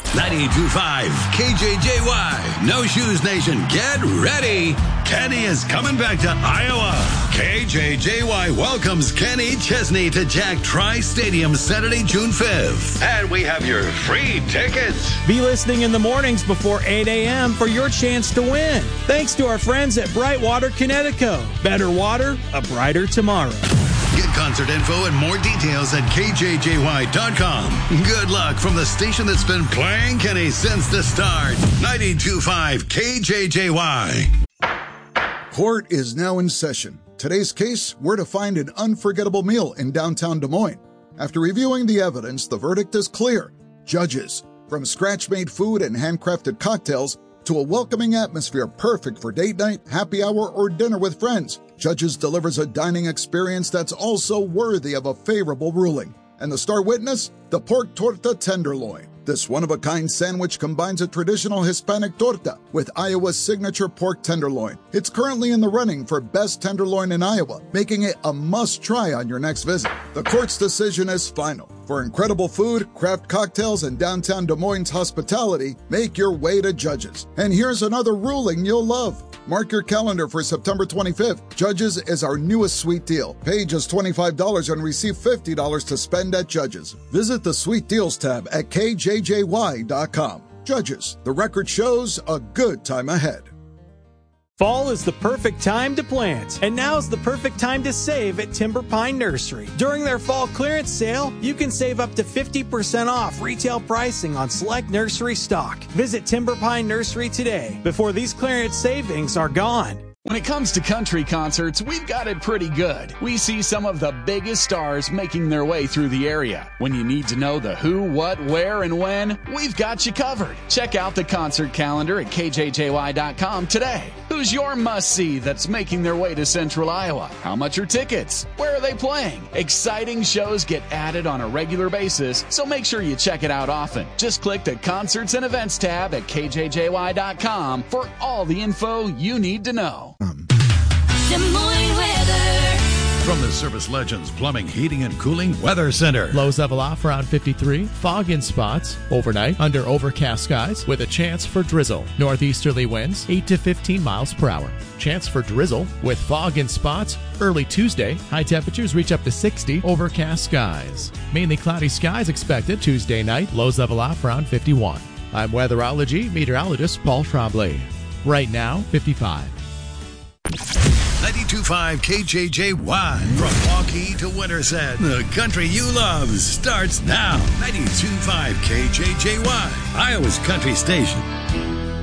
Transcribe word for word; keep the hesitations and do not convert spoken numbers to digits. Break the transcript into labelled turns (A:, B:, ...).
A: ninety-two point five K J J Y. No Shoes Nation, get ready. Kenny is coming back to Iowa. K J J Y welcomes Kenny Chesney to Jack Tri Stadium Saturday, June fifth. And we have your free tickets.
B: Be listening in the mornings before eight a.m. for your chance to win. Thanks to our friends at Brightwater Connecticut. Better water, a brighter tomorrow.
A: Get concert info and more details at K J J Y dot com. Good luck from the station that's been playing Kenny since the start. ninety-two point five K J J Y.
C: Court is now in session. Today's case, where to find an unforgettable meal in downtown Des Moines. After reviewing the evidence, the verdict is clear. Judges, from scratch-made food and handcrafted cocktails to a welcoming atmosphere perfect for date night, happy hour, or dinner with friends, Judges delivers a dining experience that's also worthy of a favorable ruling. And the star witness? The pork torta tenderloin. This one-of-a-kind sandwich combines a traditional Hispanic torta with Iowa's signature pork tenderloin. It's currently in the running for best tenderloin in Iowa, making it a must-try on your next visit. The court's decision is final. For incredible food, craft cocktails, and downtown Des Moines hospitality, make your way to Judges. And here's another ruling you'll love. Mark your calendar for September twenty-fifth. Judges is our newest sweet deal. Pay just twenty-five dollars and receive fifty dollars to spend at Judges. Visit the Sweet Deals tab at K J J Y dot com. Judges, the record shows a good time ahead.
B: Fall is the perfect time to plant, and now's the perfect time to save at Timber Pine Nursery. During their fall clearance sale, you can save up to fifty percent off retail pricing on select nursery stock. Visit Timber Pine Nursery today before these clearance savings are gone.
D: When it comes to country concerts, we've got it pretty good. We see some of the biggest stars making their way through the area. When you need to know the who, what, where, and when, we've got you covered. Check out the concert calendar at K J J Y dot com today. Who's your must-see that's making their way to Central Iowa? How much are tickets? Where are they playing? Exciting shows get added on a regular basis, so make sure you check it out often. Just click the Concerts and Events tab at K J J Y dot com for all the info you need to know.
E: Des Moines weather.
A: From the Service Legends Plumbing, Heating, and Cooling Weather Center.
F: Lows level off around fifty-three. Fog in spots. Overnight, under overcast skies with a chance for drizzle. Northeasterly winds, eight to fifteen miles per hour. Chance for drizzle with fog in spots early Tuesday. High temperatures reach up to sixty. Overcast skies. Mainly cloudy skies expected Tuesday night. Lows level off around fifty-one. I'm weatherology meteorologist Paul Trombley. Right now, fifty-five.
A: ninety-two point five K J J Y. From Waukee to Winterset, the country you love starts now. ninety-two point five K J J Y, Iowa's country station.